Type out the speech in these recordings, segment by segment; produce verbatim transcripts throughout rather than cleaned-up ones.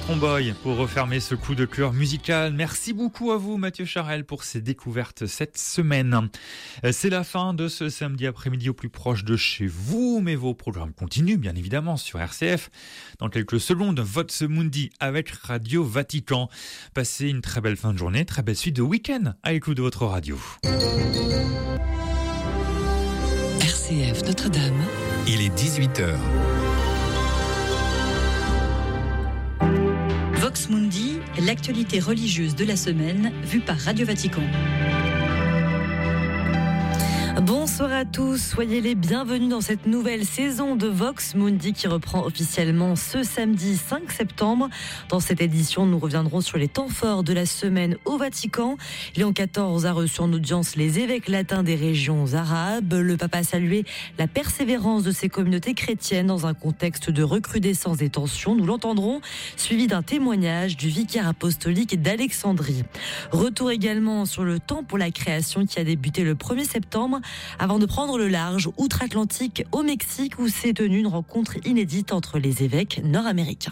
Tromboy pour refermer ce coup de cœur musical. Merci beaucoup à vous Mathieu Charel pour ces découvertes cette semaine. C'est la fin de ce samedi après-midi au plus proche de chez vous, mais vos programmes continuent bien évidemment sur R C F. Dans quelques secondes, Vox Mundi avec Radio Vatican. Passez une très belle fin de journée, très belle suite de week-end à l'écoute de votre radio. R C F Notre-Dame. Il est dix-huit heures. Vox Mundi, l'actualité religieuse de la semaine, vue par Radio Vatican. Bonsoir à tous, soyez les bienvenus dans cette nouvelle saison de Vox Mundi qui reprend officiellement ce samedi cinq septembre. Dans cette édition, nous reviendrons sur les temps forts de la semaine au Vatican. Léon quatorze a reçu en audience les évêques latins des régions arabes. Le pape a salué la persévérance de ces communautés chrétiennes dans un contexte de recrudescence des tensions. Nous l'entendrons, suivi d'un témoignage du vicaire apostolique d'Alexandrie. Retour également sur le temps pour la création qui a débuté le premier septembre. Avant de prendre le large outre-Atlantique au Mexique où s'est tenue une rencontre inédite entre les évêques nord-américains.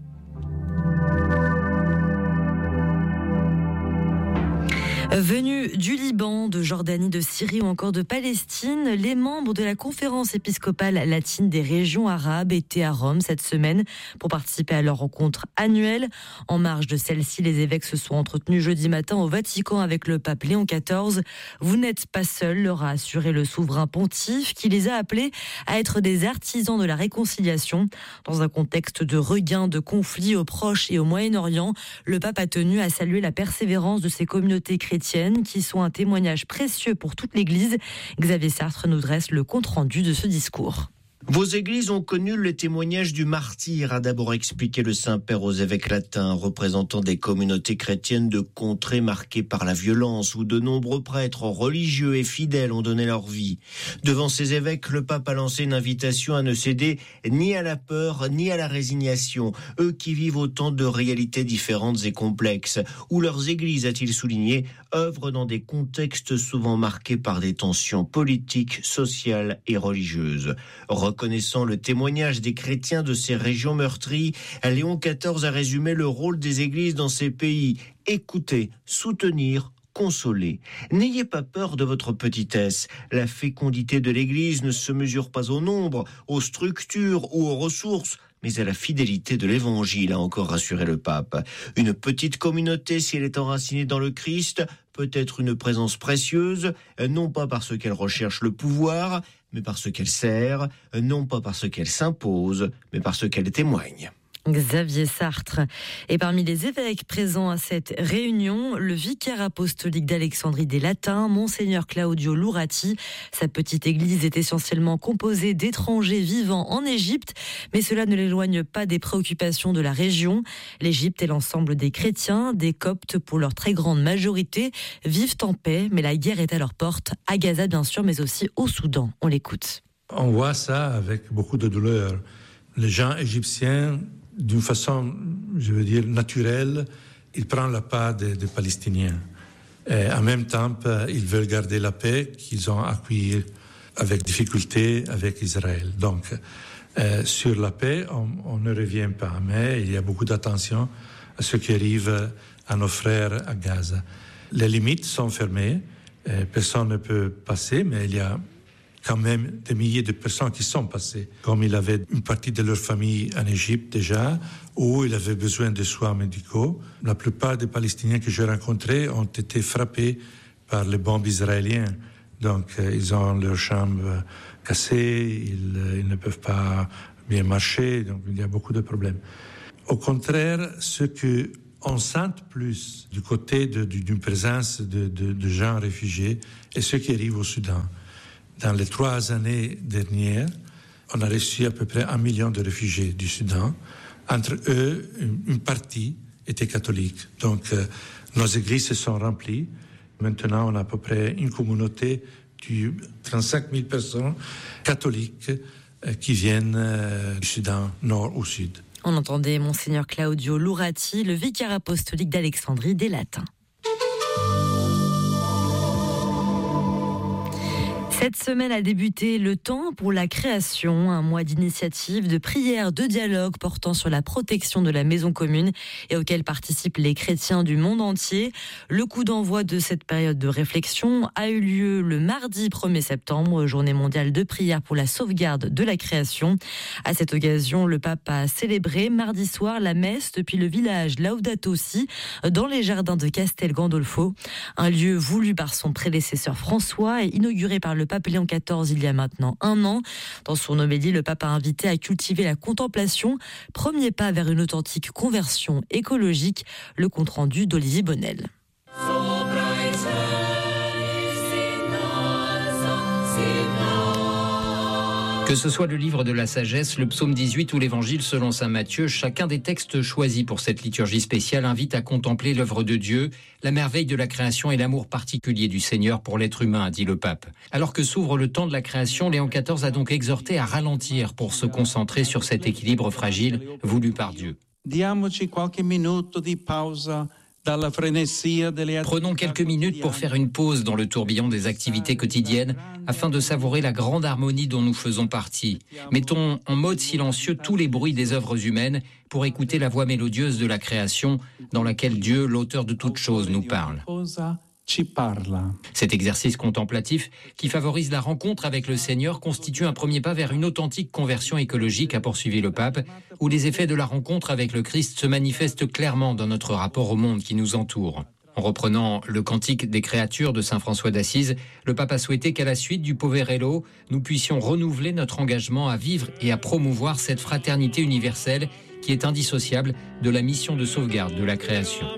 Venus du Liban, de Jordanie, de Syrie ou encore de Palestine, les membres de la conférence épiscopale latine des régions arabes étaient à Rome cette semaine pour participer à leur rencontre annuelle. En marge de celle-ci, les évêques se sont entretenus jeudi matin au Vatican avec le pape Léon quatorze. Vous n'êtes pas seuls, leur a assuré le souverain pontife qui les a appelés à être des artisans de la réconciliation. Dans un contexte de regain de conflits au Proche et au Moyen-Orient, le pape a tenu à saluer la persévérance de ces communautés chrétiennes qui sont un témoignage précieux pour toute l'Église. Xavier Sartre nous dresse le compte-rendu de ce discours. Vos églises ont connu le témoignage du martyr, a d'abord expliqué le Saint-Père aux évêques latins, représentant des communautés chrétiennes de contrées marquées par la violence, où de nombreux prêtres religieux et fidèles ont donné leur vie. Devant ces évêques, le pape a lancé une invitation à ne céder ni à la peur, ni à la résignation, eux qui vivent autant de réalités différentes et complexes, où leurs églises, a-t-il souligné, œuvrent dans des contextes souvent marqués par des tensions politiques, sociales et religieuses. Reconnaissant le témoignage des chrétiens de ces régions meurtries, Léon quatorze a résumé le rôle des églises dans ces pays. Écoutez, soutenir, consoler. N'ayez pas peur de votre petitesse. La fécondité de l'Église ne se mesure pas au nombre, aux structures ou aux ressources, mais à la fidélité de l'Évangile, a encore rassuré le pape. Une petite communauté, si elle est enracinée dans le Christ, peut être une présence précieuse, non pas parce qu'elle recherche le pouvoir, mais parce qu'elle sert, non pas parce qu'elle s'impose, mais parce qu'elle témoigne. Xavier Sartre. Et parmi les évêques présents à cette réunion, le vicaire apostolique d'Alexandrie des Latins, Monseigneur Claudio Lurati. Sa petite église est essentiellement composée d'étrangers vivant en Égypte, mais cela ne l'éloigne pas des préoccupations de la région. L'Égypte et l'ensemble des chrétiens, des Coptes pour leur très grande majorité, vivent en paix, mais la guerre est à leur porte, à Gaza bien sûr, mais aussi au Soudan. On l'écoute. On voit ça avec beaucoup de douleur. Les gens égyptiens, d'une façon, je veux dire, naturelle, ils prennent la part des, des Palestiniens. Et en même temps, ils veulent garder la paix qu'ils ont acquis avec difficulté avec Israël. Donc, euh, sur la paix, on, on ne revient pas, mais il y a beaucoup d'attention à ce qui arrive à nos frères à Gaza. Les limites sont fermées, personne ne peut passer, mais il y a quand même des milliers de personnes qui sont passées. Comme il avait une partie de leur famille en Égypte déjà, où il avait besoin de soins médicaux. La plupart des Palestiniens que j'ai rencontrés ont été frappés par les bombes israéliennes. Donc, euh, ils ont leurs jambes cassées, ils, euh, ils ne peuvent pas bien marcher, donc il y a beaucoup de problèmes. Au contraire, ce que on sent plus du côté de, d'une présence de, de, de gens réfugiés et ce qui arrive au Soudan. Dans les trois années dernières, on a reçu à peu près un million de réfugiés du Soudan. Entre eux, une, une partie était catholique. Donc, euh, nos églises se sont remplies. Maintenant, on a à peu près une communauté de trente-cinq mille personnes catholiques euh, qui viennent euh, du Soudan, nord au sud. On entendait Monseigneur Claudio Lurati, le vicaire apostolique d'Alexandrie des Latins. Cette semaine a débuté le temps pour la création, un mois d'initiatives, de prières, de dialogues portant sur la protection de la maison commune et auquel participent les chrétiens du monde entier. Le coup d'envoi de cette période de réflexion a eu lieu le mardi premier septembre, journée mondiale de prière pour la sauvegarde de la création. À cette occasion, le pape a célébré mardi soir la messe depuis le village Laudato Si dans les jardins de Castel Gandolfo, un lieu voulu par son prédécesseur François et inauguré par le pape Léon quatorze il y a maintenant un an. Dans son homélie, le pape a invité à cultiver la contemplation, premier pas vers une authentique conversion écologique. Le compte-rendu d'Olivier Bonnel. Que ce soit le livre de la sagesse, le psaume dix-huit ou l'évangile selon saint Matthieu, chacun des textes choisis pour cette liturgie spéciale invite à contempler l'œuvre de Dieu, la merveille de la création et l'amour particulier du Seigneur pour l'être humain, a dit le pape. Alors que s'ouvre le temps de la création, Léon quatorze a donc exhorté à ralentir pour se concentrer sur cet équilibre fragile voulu par Dieu. Diamoci qualche minuto di pausa. Prenons quelques minutes pour faire une pause dans le tourbillon des activités quotidiennes afin de savourer la grande harmonie dont nous faisons partie. Mettons en mode silencieux tous les bruits des œuvres humaines pour écouter la voix mélodieuse de la création dans laquelle Dieu, l'auteur de toutes choses, nous parle. Cet exercice contemplatif qui favorise la rencontre avec le Seigneur constitue un premier pas vers une authentique conversion écologique, a poursuivi le pape, où les effets de la rencontre avec le Christ se manifestent clairement dans notre rapport au monde qui nous entoure. En reprenant le cantique des créatures de saint François d'Assise, le pape a souhaité qu'à la suite du Poverello, nous puissions renouveler notre engagement à vivre et à promouvoir cette fraternité universelle qui est indissociable de la mission de sauvegarde de la création.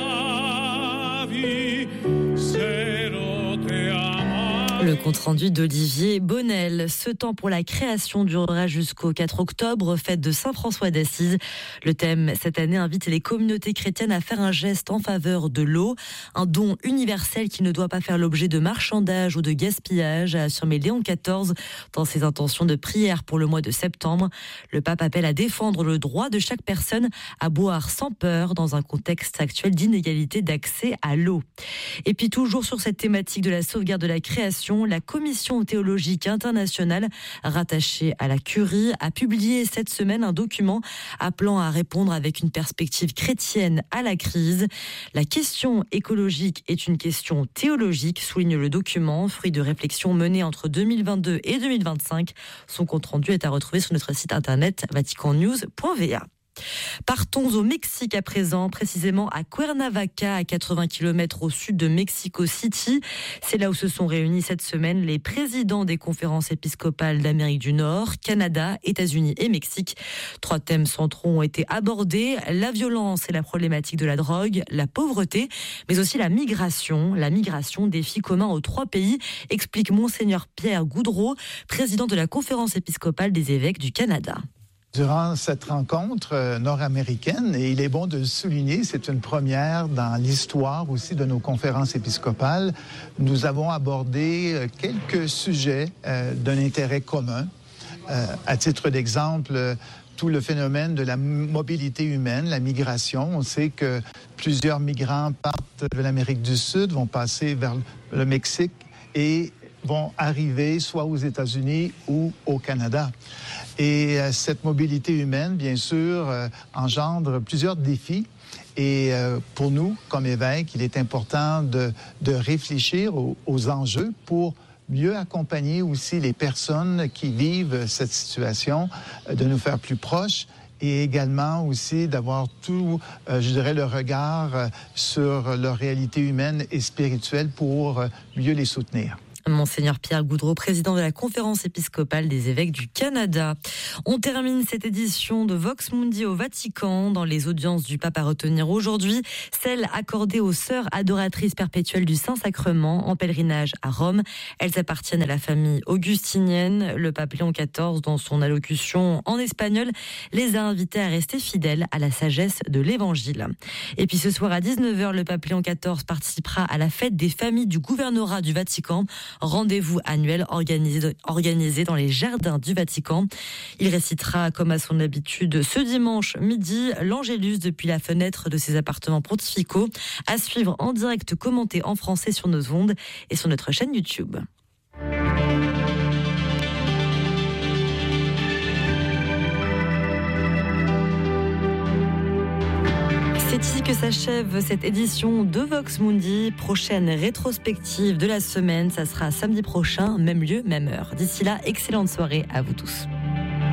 Le compte-rendu d'Olivier Bonnel. Ce temps pour la création durera jusqu'au quatre octobre, fête de Saint François d'Assise. Le thème cette année invite les communautés chrétiennes à faire un geste en faveur de l'eau, un don universel qui ne doit pas faire l'objet de marchandage ou de gaspillage, a affirmé Léon quatorze dans ses intentions de prière pour le mois de septembre. Le pape appelle à défendre le droit de chaque personne à boire sans peur dans un contexte actuel d'inégalité d'accès à l'eau. Et puis toujours sur cette thématique de la sauvegarde de la création, la Commission théologique internationale, rattachée à la Curie, a publié cette semaine un document appelant à répondre avec une perspective chrétienne à la crise. La question écologique est une question théologique, souligne le document, fruit de réflexions menées entre deux mille vingt-deux et deux mille vingt-cinq. Son compte-rendu est à retrouver sur notre site internet vatican news point v a. Partons au Mexique à présent, précisément à Cuernavaca, à quatre-vingts kilomètres au sud de Mexico City. C'est là où se sont réunis cette semaine les présidents des conférences épiscopales d'Amérique du Nord, Canada, États-Unis et Mexique. Trois thèmes centraux ont été abordés, la violence et la problématique de la drogue, la pauvreté, mais aussi la migration. La migration, défi commun aux trois pays, explique Monseigneur Pierre Goudreau, président de la conférence épiscopale des évêques du Canada. Durant cette rencontre nord-américaine, et il est bon de le souligner, c'est une première dans l'histoire aussi de nos conférences épiscopales, nous avons abordé quelques sujets euh, d'un intérêt commun. Euh, à titre d'exemple, tout le phénomène de la mobilité humaine, la migration. On sait que plusieurs migrants partent de l'Amérique du Sud, vont passer vers le Mexique et vont arriver soit aux États-Unis ou au Canada. Et euh, cette mobilité humaine, bien sûr, euh, engendre plusieurs défis. Et euh, pour nous, comme évêques, il est important de, de réfléchir aux, aux enjeux pour mieux accompagner aussi les personnes qui vivent cette situation, euh, de nous faire plus proches et également aussi d'avoir tout, euh, je dirais, le regard euh, sur leur réalité humaine et spirituelle pour euh, mieux les soutenir. Monseigneur Pierre Goudreau, président de la conférence épiscopale des évêques du Canada. On termine cette édition de Vox Mundi au Vatican. Dans les audiences du pape à retenir aujourd'hui, celle accordée aux sœurs adoratrices perpétuelles du Saint-Sacrement en pèlerinage à Rome. Elles appartiennent à la famille augustinienne. Le pape Léon quatorze, dans son allocution en espagnol, les a invitées à rester fidèles à la sagesse de l'Évangile. Et puis ce soir à dix-neuf heures, le pape Léon quatorze participera à la fête des familles du gouvernorat du Vatican. Rendez-vous annuel organisé, organisé dans les jardins du Vatican. Il récitera, comme à son habitude, ce dimanche midi, l'Angélus depuis la fenêtre de ses appartements pontificaux, à suivre en direct commenté en français sur nos ondes et sur notre chaîne YouTube. C'est ici que s'achève cette édition de Vox Mundi. Prochaine rétrospective de la semaine, ça sera samedi prochain, même lieu, même heure. D'ici là, excellente soirée à vous tous.